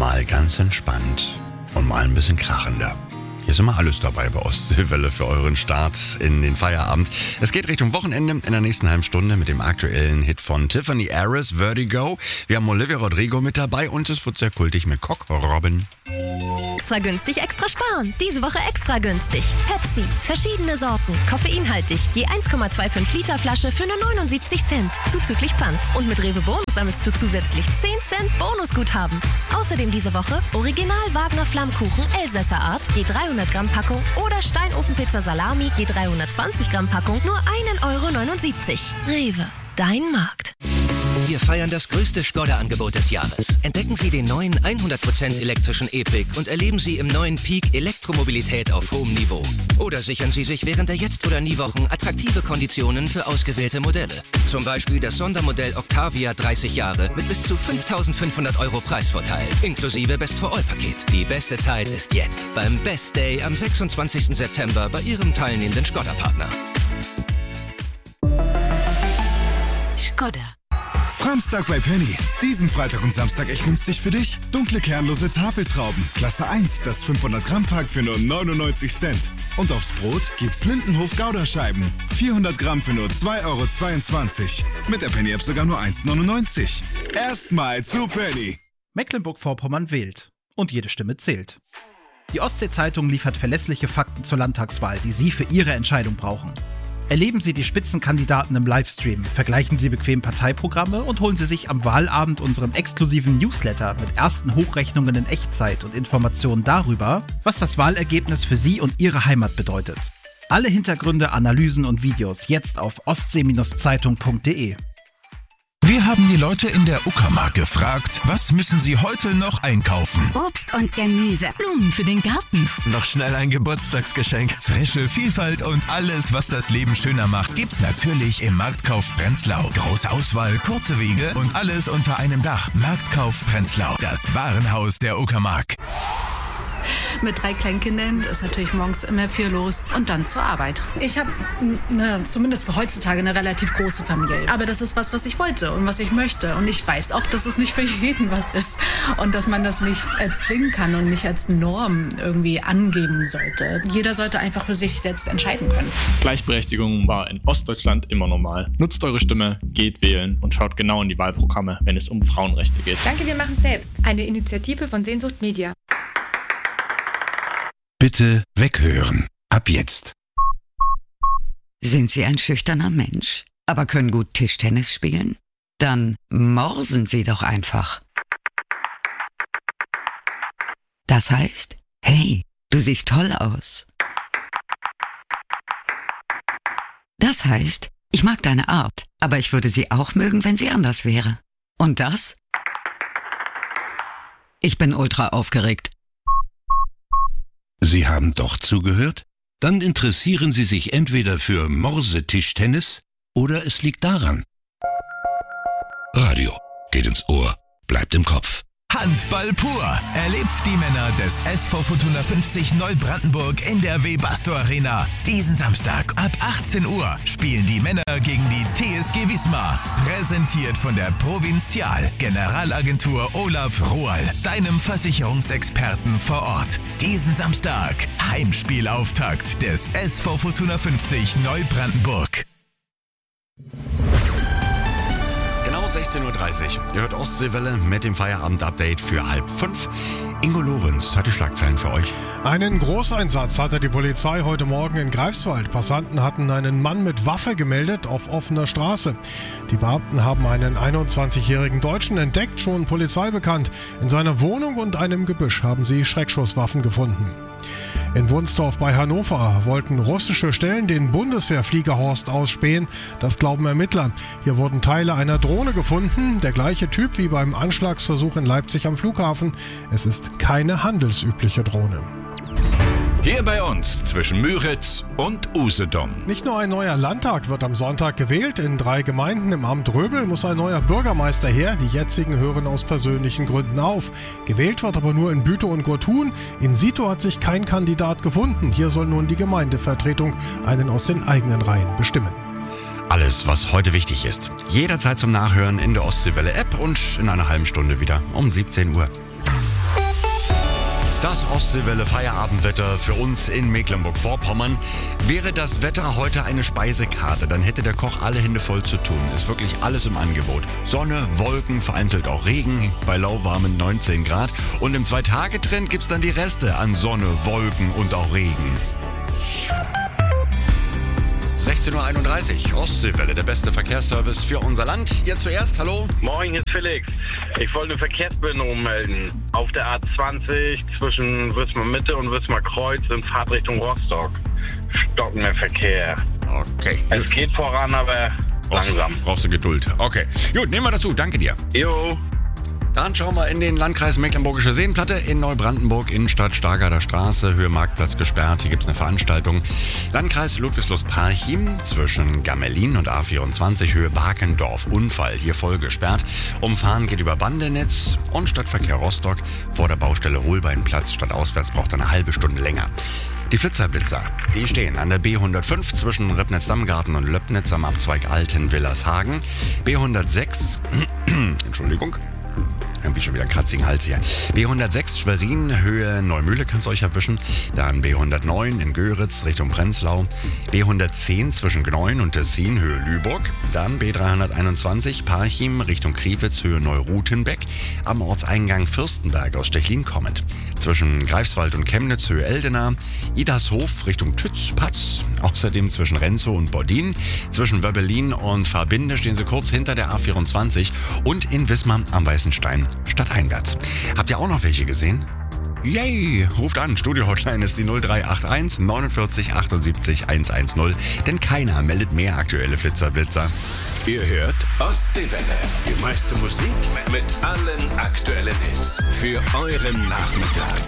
mal ganz entspannt und mal ein bisschen krachender. Hier ist immer alles dabei bei Ostseewelle für euren Start in den Feierabend. Es geht Richtung Wochenende in der nächsten halben Stunde mit dem aktuellen Hit von Tiffany Harris, Vertigo. Wir haben Olivia Rodrigo mit dabei und es wird sehr kultig mit Cock Robin. Extra günstig, extra sparen. Diese Woche extra günstig. Pepsi, verschiedene Sorten, koffeinhaltig, je 1,25 Liter Flasche für nur 79 Cent, zuzüglich Pfand. Und mit Rewe Bonus sammelst du zusätzlich 10 Cent Bonusguthaben. Außerdem diese Woche Original Wagner Flammkuchen Elsässer Art, je 300 Gramm Packung oder Steinofenpizza Salami, je 320 Gramm Packung, nur 1,79 €. Rewe, dein Markt. Wir feiern das größte Skoda-Angebot des Jahres. Entdecken Sie den neuen 100% elektrischen E-Pick und erleben Sie im neuen Peak Elektromobilität auf hohem Niveau. Oder sichern Sie sich während der Jetzt- oder Nie-Wochen attraktive Konditionen für ausgewählte Modelle. Zum Beispiel das Sondermodell Octavia 30 Jahre mit bis zu 5.500 € Preisvorteil, inklusive Best-for-All-Paket. Die beste Zeit ist jetzt beim Best Day am 26. September bei Ihrem teilnehmenden Skoda-Partner. Skoda. Framstag bei Penny. Diesen Freitag und Samstag echt günstig für dich. Dunkle kernlose Tafeltrauben. Klasse 1, das 500 Gramm Pack für nur 99 Cent. Und aufs Brot gibt's Lindenhof Gouda-Scheiben. 400 Gramm für nur 2,22 €. Mit der Penny-App sogar nur 1,99 €. Erstmal zu Penny. Mecklenburg-Vorpommern wählt. Und jede Stimme zählt. Die Ostsee-Zeitung liefert verlässliche Fakten zur Landtagswahl, die Sie für Ihre Entscheidung brauchen. Erleben Sie die Spitzenkandidaten im Livestream, vergleichen Sie bequem Parteiprogramme und holen Sie sich am Wahlabend unseren exklusiven Newsletter mit ersten Hochrechnungen in Echtzeit und Informationen darüber, was das Wahlergebnis für Sie und Ihre Heimat bedeutet. Alle Hintergründe, Analysen und Videos jetzt auf ostsee-zeitung.de. Wir haben die Leute in der Uckermark gefragt, was müssen sie heute noch einkaufen? Obst und Gemüse. Blumen für den Garten. Noch schnell ein Geburtstagsgeschenk. Frische Vielfalt und alles, was das Leben schöner macht, gibt's natürlich im Marktkauf Prenzlau. Große Auswahl, kurze Wege und alles unter einem Dach. Marktkauf Prenzlau, das Warenhaus der Uckermark. Mit 3 Kleinkindern ist natürlich morgens immer viel los und dann zur Arbeit. Ich habe zumindest für heutzutage eine relativ große Familie. Aber das ist was ich wollte und was ich möchte. Und ich weiß auch, dass es nicht für jeden was ist. Und dass man das nicht erzwingen kann und nicht als Norm irgendwie angeben sollte. Jeder sollte einfach für sich selbst entscheiden können. Gleichberechtigung war in Ostdeutschland immer normal. Nutzt eure Stimme, geht wählen und schaut genau in die Wahlprogramme, wenn es um Frauenrechte geht. Danke, wir machen selbst. Eine Initiative von Sehnsucht Media. Bitte weghören. Ab jetzt. Sind Sie ein schüchterner Mensch, aber können gut Tischtennis spielen? Dann morsen Sie doch einfach. Das heißt, hey, du siehst toll aus. Das heißt, ich mag deine Art, aber ich würde sie auch mögen, wenn sie anders wäre. Und das? Ich bin ultra aufgeregt. Sie haben doch zugehört? Dann interessieren Sie sich entweder für Morsetischtennis oder es liegt daran. Radio geht ins Ohr, bleibt im Kopf. Handball pur. Erlebt die Männer des SV Fortuna 50 Neubrandenburg in der Webasto Arena. Diesen Samstag ab 18 Uhr spielen die Männer gegen die TSG Wismar. Präsentiert von der Provinzial Generalagentur Olaf Roal, deinem Versicherungsexperten vor Ort. Diesen Samstag Heimspielauftakt des SV Fortuna 50 Neubrandenburg. 16:30 Uhr. Ihr hört Ostseewelle mit dem Feierabend-Update für 4:30. Ingo Lorenz hat die Schlagzeilen für euch. Einen Großeinsatz hatte die Polizei heute Morgen in Greifswald. Passanten hatten einen Mann mit Waffe gemeldet auf offener Straße. Die Beamten haben einen 21-jährigen Deutschen entdeckt, schon Polizei bekannt. In seiner Wohnung und einem Gebüsch haben sie Schreckschusswaffen gefunden. In Wunsdorf bei Hannover wollten russische Stellen den Bundeswehrfliegerhorst ausspähen. Das glauben Ermittler. Hier wurden Teile einer Drohne gefunden. Der gleiche Typ wie beim Anschlagsversuch in Leipzig am Flughafen. Es ist keine handelsübliche Drohne. Hier bei uns zwischen Müritz und Usedom. Nicht nur ein neuer Landtag wird am Sonntag gewählt. In 3 Gemeinden im Amt Röbel muss ein neuer Bürgermeister her. Die jetzigen hören aus persönlichen Gründen auf. Gewählt wird aber nur in Bütow und Gurtun. In Sito hat sich kein Kandidat gefunden. Hier soll nun die Gemeindevertretung einen aus den eigenen Reihen bestimmen. Alles, was heute wichtig ist. Jederzeit zum Nachhören in der Ostseewelle-App und in einer halben Stunde wieder um 17 Uhr. Das Ostseewelle Feierabendwetter für uns in Mecklenburg-Vorpommern. Wäre das Wetter heute eine Speisekarte, dann hätte der Koch alle Hände voll zu tun. Ist wirklich alles im Angebot. Sonne, Wolken, vereinzelt auch Regen, bei lauwarmen 19 Grad. Und im 2-Tage-Trend gibt's dann die Reste an Sonne, Wolken und auch Regen. 16.31 Uhr, Ostseewelle, der beste Verkehrsservice für unser Land. Ihr zuerst, hallo? Moin, hier ist Felix. Ich wollte eine Verkehrsbehinderung melden. Auf der A20 zwischen Wismar Mitte und Wismar Kreuz in Fahrtrichtung Rostock. Stockender Verkehr. Okay. Es geht voran, aber langsam. Brauchst du Geduld. Okay. Gut, nehmen wir dazu. Danke dir. Jo. Dann schauen wir in den Landkreis Mecklenburgische Seenplatte in Neubrandenburg, Innenstadt, Stargarder Straße, Höhe Marktplatz gesperrt. Hier gibt es eine Veranstaltung. Landkreis Ludwigslust-Parchim zwischen Gamelin und A24, Höhe Barkendorf. Unfall, hier voll gesperrt. Umfahren geht über Bandenetz und Stadtverkehr Rostock. Vor der Baustelle Holbeinplatz statt auswärts braucht eine halbe Stunde länger. Die Flitzerblitzer, die stehen an der B105 zwischen Ribnitz-Dammgarten und Löbnitz am Abzweig Altenwillershagen. B106, Entschuldigung. Irgendwie schon wieder einen kratzigen Hals hier. B106 Schwerin, Höhe Neumühle kannst du euch erwischen. Dann B109 in Göritz Richtung Prenzlau. B110 zwischen Gneuen und Tessin, Höhe Lüburg. Dann B321 Parchim Richtung Kriwitz, Höhe Neurutenbeck. Am Ortseingang Fürstenberg aus Stechlin kommend. Zwischen Greifswald und Chemnitz, Höhe Eldena. Idarshof Richtung Tützpatz. Außerdem zwischen Renzow und Bordin. Zwischen Wöbbelin und Verbinde stehen sie kurz hinter der A24. Und in Wismar am Weißenstein stadteinwärts. Habt ihr auch noch welche gesehen? Yay! Ruft an, Studio-Hotline ist die 0381 49 78 110, denn keiner meldet mehr aktuelle Flitzerblitzer. Ihr hört Ostseewelle. Die meiste Musik mit allen aktuellen Hits für euren Nachmittag.